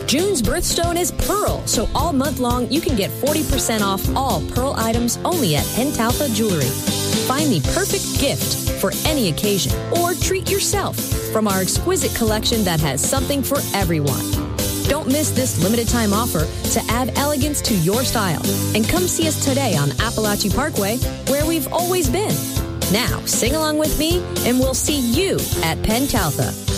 June's birthstone is Pearl, so all month long you can get 40% off all Pearl items only at Pentalpha Jewelry. Find the perfect gift for any occasion or treat yourself from our exquisite collection that has something for everyone. Don't miss this limited time offer to add elegance to your style. And come see us today on Appalachia Parkway, where we've always been. Now, sing along with me, and we'll see you at Pentalpha.